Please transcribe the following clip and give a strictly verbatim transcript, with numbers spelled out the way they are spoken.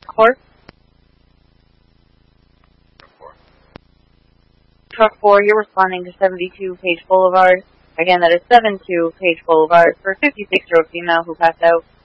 four. Truck four, you're responding to seventy-two Page Boulevard. Again, that is seventy-two Page Boulevard for fifty-six-year-old female who passed out.